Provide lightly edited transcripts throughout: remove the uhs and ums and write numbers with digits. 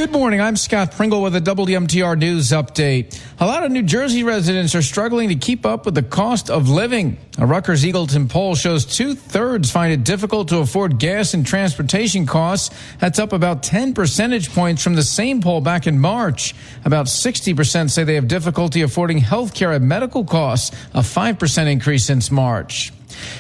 Good morning. I'm Scott Pringle with a WMTR News update. A lot of New Jersey residents are struggling to keep up with the cost of living. A Rutgers Eagleton poll shows 2/3 find it difficult to afford gas and transportation costs. That's up about 10 percentage points from the same poll back in March. About 60% say they have difficulty affording health care and medical costs, a 5% increase since March.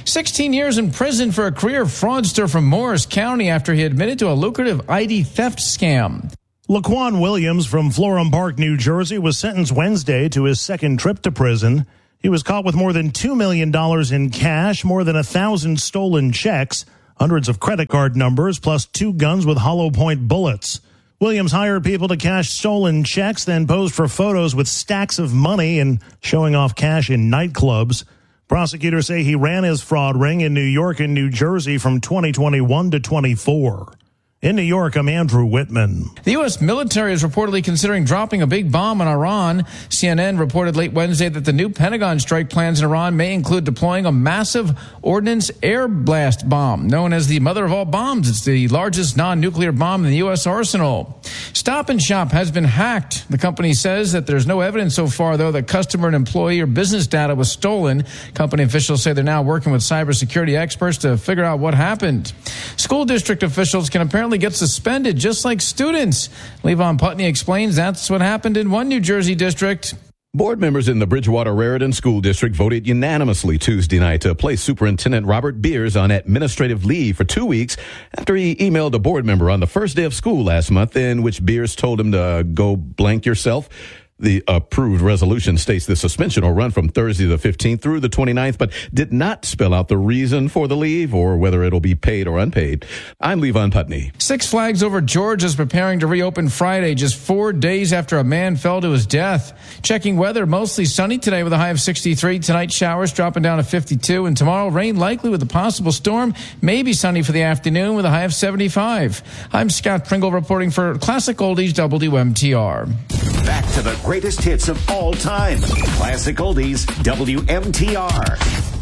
16 years in prison for a career fraudster from Morris County after he admitted to a lucrative ID theft scam. Laquan Williams from Florham Park, New Jersey, was sentenced Wednesday to his second trip to prison. He was caught with more than $2 million in cash, more than 1,000 stolen checks, hundreds of credit card numbers, plus 2 guns with hollow point bullets. Williams hired people to cash stolen checks, then posed for photos with stacks of money and showing off cash in nightclubs. Prosecutors say he ran his fraud ring in New York and New Jersey from 2021 to 24. In New York, I'm Andrew Whitman. The U.S. military is reportedly considering dropping a big bomb on Iran. CNN reported late Wednesday that the new Pentagon strike plans in Iran may include deploying a massive ordnance air blast bomb, known as the mother of all bombs. It's the largest non-nuclear bomb in the U.S. arsenal. Stop and Shop has been hacked. The company says that there's no evidence so far, though, that customer and employee or business data was stolen. Company officials say they're now working with cybersecurity experts to figure out what happened. School district officials can apparently get suspended just like students. Levon Putney explains that's what happened in one New Jersey district. Board members in the Bridgewater-Raritan School District voted unanimously Tuesday night to place Superintendent Robert Beers on administrative leave for 2 weeks after he emailed a board member on the first day of school last month in which Beers told him to go blank yourself. The approved resolution states the suspension will run from Thursday the 15th through the 29th, but did not spell out the reason for the leave or whether it'll be paid or unpaid. I'm Levon Putney. Six Flags Over George is preparing to reopen Friday, just 4 days after a man fell to his death. Checking weather, mostly sunny today with a high of 63. Tonight, showers dropping down to 52. And tomorrow, rain likely with a possible storm. Maybe sunny for the afternoon with a high of 75. I'm Scott Pringle reporting for Classic Oldies WMTR. Back to the greatest hits of all time. Classic Oldies WMTR.